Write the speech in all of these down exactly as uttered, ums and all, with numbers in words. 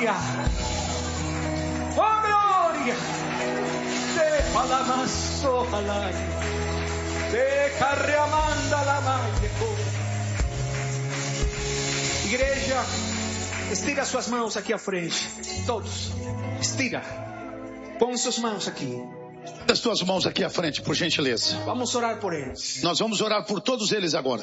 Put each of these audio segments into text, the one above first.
gloria. Oh, gloria. De palamaso alay. De carriamanda la malle. Igreja, estira suas mãos aqui à frente. Todos. Estira. Põe suas mãos aqui. As tuas mãos aqui à frente, por gentileza. Vamos orar por eles. Nós vamos orar por todos eles agora.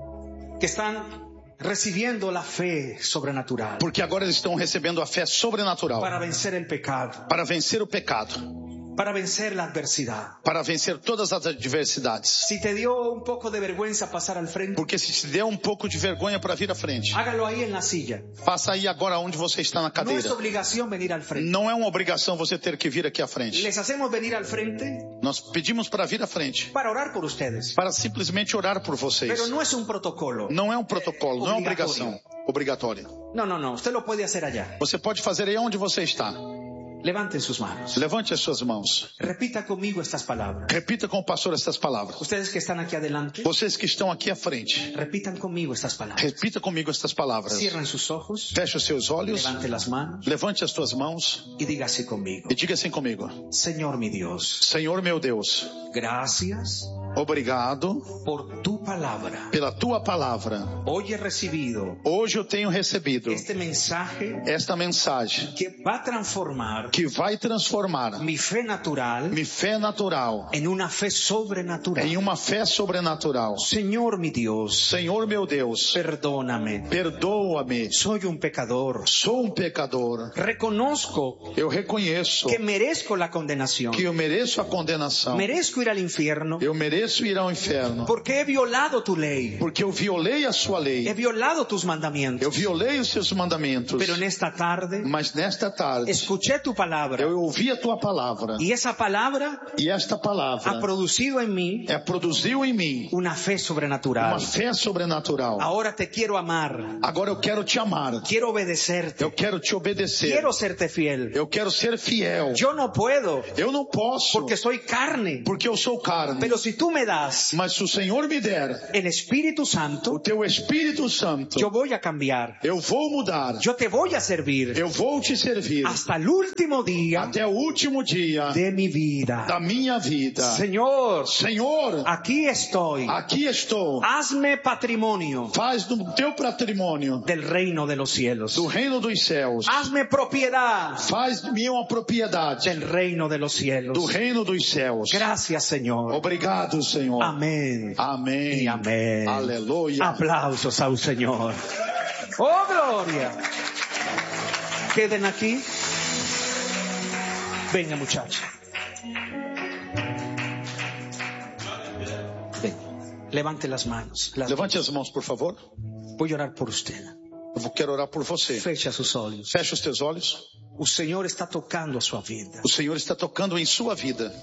Que estão recebendo a fé sobrenatural. Porque agora eles estão recebendo a fé sobrenatural. Para vencer o pecado. Para vencer o pecado. Para vencer a adversidade. Para vencer todas as adversidades. Se te deu um pouco de vergonha passar al frente. Porque se te deu um pouco de vergonha para vir à frente. Hágalo aí na silla. Faça aí agora onde você está na cadeira. Não é obrigação vir al frente. Não é uma obrigação você ter que vir aqui à frente. Les hacemos venir al frente. Nós pedimos para vir à frente. Para orar por ustedes. Para simplesmente orar por vocês. Pero não é um protocolo. Não é um protocolo, não é uma obrigação obrigatória. Não, não, não. Você lo pode fazer allá. Você pode fazer aí onde você está. Levantem suas mãos. Levante as suas mãos. Repita comigo estas palavras. Repita com o pastor estas palavras. Ustedes que estão aqui adelante. Vocês que estão aqui à frente. Repitam comigo estas palavras. Repita comigo estas palavras. Cierren sus ojos. Feche os seus olhos. Levante las manos. Levante as tuas mãos. E diga assim comigo. E diga assim comigo. Senhor meu Deus. Senhor meu Deus. Gracias. Obrigado por tu palavra. Pela tua palavra. Hoje recebido. Hoje eu tenho recebido. Este mensagem. Esta mensagem. Que vai transformar. Que vai transformar. Mi fé natural. Mi fé natural. Em uma fé sobrenatural. Em uma fé sobrenatural. Senhor meu Deus. Senhor meu Deus. Perdóname. Perdoa-me. Sou um pecador. Sou um pecador. Reconozco. Eu reconheço. Que mereço a condenação. Que eu mereço a condenação. Mereço ir ao inferno. Eu mereço ir ao inferno. Porque he violado tu lei. Porque eu violei a sua lei. He violado tus mandamentos. Eu violei os seus mandamentos. Pero nesta tarde. Mas nesta tarde. Escuché tu palavra. Eu ouvi a tua palavra. E essa palavra. E esta palavra. Ha produzido em mim. É produziu em mim. Uma fé sobrenatural. Uma fé sobrenatural. Agora te quero amar. Agora eu quero te amar. Quero obedecer-te. Eu quero te obedecer. Quero ser-te fiel. Eu quero ser fiel. Eu não puedo. Eu não posso. Porque sou carne. Porque eu sou carne. Pero se tu me das. Mas se o Senhor me der. El Espírito Santo. O teu Espírito Santo. Eu vou a cambiar. Eu vou mudar. Eu te vou a servir. Eu vou te servir. Hasta o último dia. Até o último dia. De mi vida. Da minha vida. Senhor. Senhor. Aqui estou. Aqui estou. Hazme patrimônio. Faz do teu patrimônio. Del reino de los cielos. Do reino dos céus. Hazme propriedade. Faz de mim uma propriedade. Del reino de los cielos. Do reino dos céus. Gracias, Senhor. Obrigado, Senhor. Amém. Amém. E amém. Aleluia. Aplausos ao Senhor. Oh, glória. Queden aqui. Venga, muchacha. Ven. Levante as mãos. Las Levante as mãos, por favor. Vou orar por você. Eu quero orar por você. Feche seus olhos. Feche os teus olhos. O Senhor está tocando a sua vida. O Senhor está tocando em sua vida.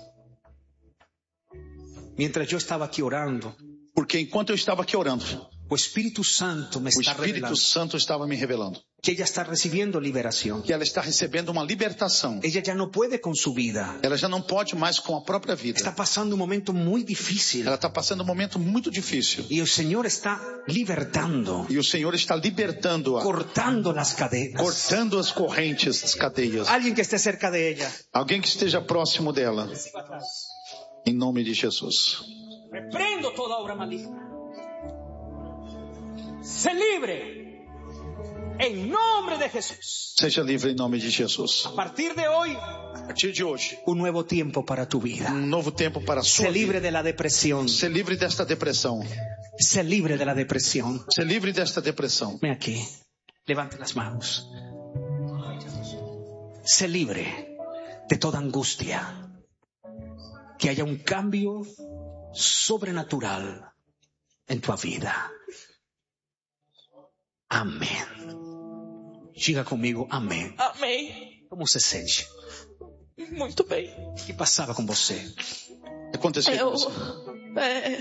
Mientras eu estava aqui orando, porque enquanto eu estava aqui orando, o Espírito Santo me está revelando. O Espírito revelando. Santo estava me revelando. Que ela está recebendo liberação. Que ela está recebendo uma libertação. Ela já não pode com sua vida. Ela já não pode mais com a própria vida. Está passando um momento muito difícil. Ela está passando um momento muito difícil. E o Senhor está libertando. E o Senhor está libertando-a. Cortando as cadeias. Cortando as correntes, as cadeias. Alguém que esteja cerca de ela. Alguém que esteja próximo dela. Em nome de Jesus. Repreendo toda obra maligna. Se livre. Em nome de Jesus. Seja livre em nome de Jesus. A partir de hoje. A partir de hoje. Um novo tempo para tu vida. Um novo tempo para a sua Se vida. livre de la depressão. Se livre desta depressão. Se livre de la depressão. Se livre desta depressão. Vem aqui. Levante as mãos. Se livre de toda angústia. Que haya um cambio sobrenatural em tua vida. Amém. Diga comigo, amém. Amém. Como você sente? Muito bem. O que passava com você? O que aconteceu Eu, com você? É,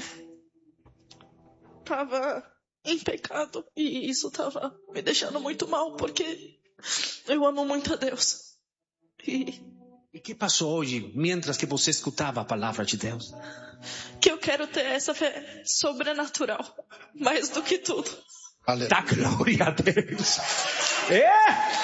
tava em pecado e isso tava me deixando muito mal porque eu amo muito a Deus. E E que passou hoje, mientras que você escutava a palavra de Deus? que eu quero ter essa fé sobrenatural, mais do que tudo. Aleluia. Dá glória a Deus. É!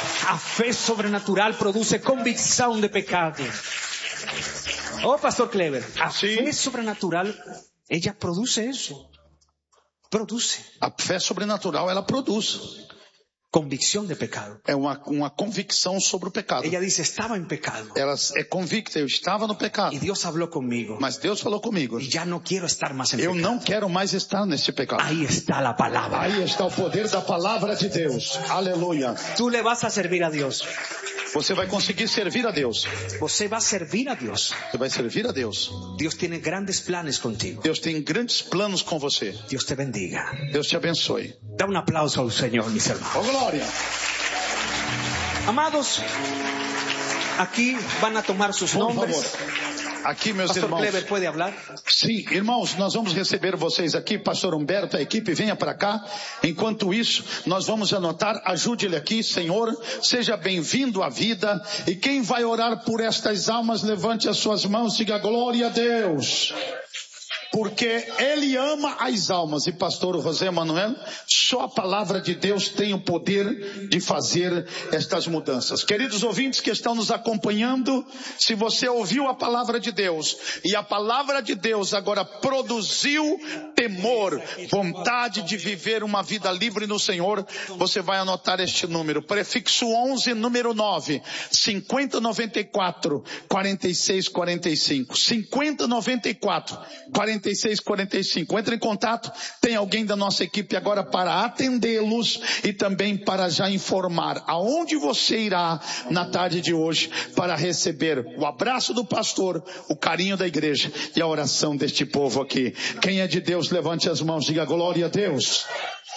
A fe sobrenatural produce convicción de pecado. Oh, Pastor Clever, a Sí. fe sobrenatural, ella produce eso. Produce A fé sobrenatural, ela produz. convicción de pecado. É uma, uma convicção sobre o pecado. Ella dice, estaba en pecado. Ela é convicta, eu estava no pecado. Y Dios habló conmigo. Mas Deus falou comigo. Y ya no quiero estar más en Eu pecado. não quero mais estar nesse pecado. Ahí está la palabra. Aí está o poder da palavra de Deus. Aleluia. Tú le vas a servir a Dios. Você vai conseguir servir a Deus. Você va a servir a Dios. Você vai servir a Deus. Dios tiene grandes planes contigo. Deus tem grandes planos com você. Dios te bendiga. Deus te abençoe. Da un aplauso al Señor, mis hermanos. Oh, glória. Amados, aquí van a tomar sus Por nombres. favor. Aqui, meus Pastor irmãos. Clever, ¿puede hablar? Sim, irmãos, nós vamos receber vocês aqui. Pastor Humberto, a equipe, venha para cá. Enquanto isso, nós vamos anotar. Ajude ele aqui, Senhor. Seja bem-vindo à vida. E quem vai orar por estas almas, levante as suas mãos, diga glória a Deus. Porque Ele ama as almas. E pastor José Manuel, só a palavra de Deus tem o poder de fazer estas mudanças. Queridos ouvintes que estão nos acompanhando, se você ouviu a palavra de Deus, e a palavra de Deus agora produziu temor, vontade de viver uma vida livre no Senhor, você vai anotar este número. Prefixo onze, número nove, cinquenta noventa e quatro, quarenta e seis quarenta e cinco. cinquenta noventa e quatro, quarenta e seis quarenta e cinco. Entre em contato, tem alguém da nossa equipe agora para atendê-los e também para já informar aonde você irá na tarde de hoje para receber o abraço do pastor, o carinho da igreja e a oração deste povo aqui. Quem é de Deus, levante as mãos, diga glória a Deus.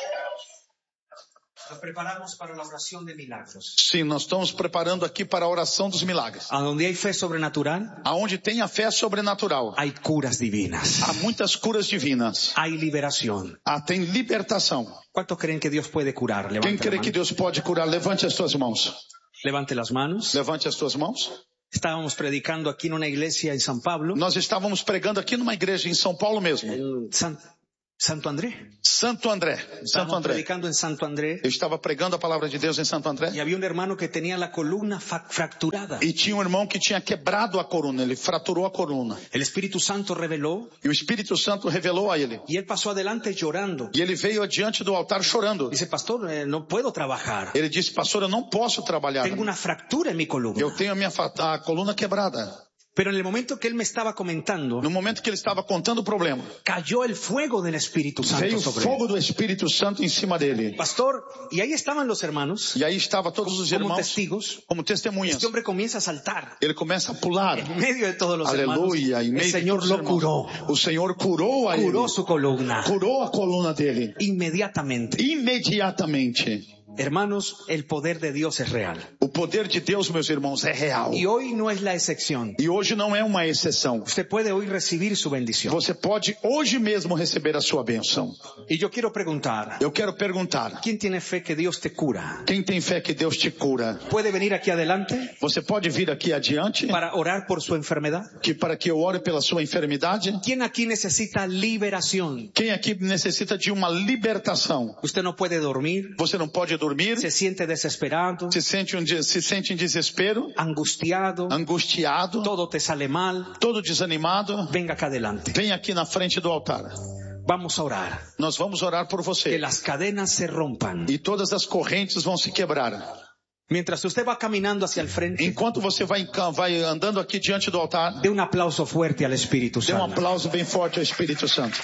Nos preparamos para la oración de milagros. Sim, nós estamos preparando aqui para a oração dos milagres. A donde hay fe sobrenatural, Aonde tem a fé sobrenatural, hay curas divinas. há muitas curas divinas. Hay liberación. Há, tem libertação. ¿Cuántos creen que Dios puede curar? Levante, Quem crê la que mano. Deus pode curar, levante as suas mãos. Levante las manos. Levante as suas mãos. Estábamos predicando aquí en una iglesia en San Pablo, Nós estávamos pregando aqui numa igreja em São Paulo mesmo. en San- Santo André. Santo André. Santo Estábamos André. predicando en Santo André Eu estava pregando a palavra de Deus em Santo André. y había un hermano que tenía la columna fa- fracturada. E tinha um irmão que tinha quebrado a coluna. Ele fraturou a coluna. El Espíritu Santo reveló E o Espírito Santo revelou a ele. y él pasó adelante llorando. E ele veio adiante do altar chorando. Dice, pastor, eh, no puedo trabajar. Ele disse, pastor, eu não posso trabalhar. Tengo una fractura en mi columna. Eu tenho a minha fa- a coluna quebrada. Pero en el momento que él me estaba comentando, No momento que ele estava contando o problema, cayó el fuego del Espíritu Santo veio o sobre él. fogo do Espírito Santo em cima dele. Pastor, y ahí estaban los hermanos, E aí estava todos os como irmãos testigos. como testemunhas. Este hombre comienza a saltar Ele começa a pular. en medio de todos los Aleluia. hermanos. Em meio El de Señor todos os lo irmãos. curó, O Senhor curou a ele. curó su columna Curou a coluna dele. inmediatamente. Imediatamente. Hermanos, el poder de Dios es real. O poder de Deus, meus irmãos, é real. Y hoy no es la excepción. E hoje não é uma exceção. Usted puede hoy recibir su bendición. Você pode hoje mesmo receber a sua bênção. Y yo quiero preguntar, Eu quero perguntar, ¿quién tiene fe que Dios te cura? quem tem fé que Deus te cura? ¿Puede venir aquí adelante Você pode vir aqui adiante para orar por su enfermedad? que para que eu ore pela sua enfermidade? ¿Quién aquí necesita liberación? Quem aqui necessita de uma libertação? Usted no puede dormir, Você não pode dormir? se siente desesperado, Se sente, um, de- se sente em desespero? angustiado, Angustiado? todo te sale mal. Todo desanimado? Venga acá adelante. Vem aqui na frente do altar. Vamos a orar. Nós vamos orar por Que você. las cadenas se rompan. E todas as correntes vão se quebrar. Mientras usted va caminando hacia el frente, Enquanto você vai, vai andando aqui diante do altar, dé un aplauso fuerte al Espíritu dê um Santo. aplauso bem forte ao Espírito Santo.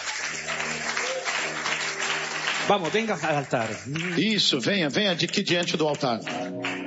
Vamos, venga al altar. Isso, venha, venha aqui diante do altar.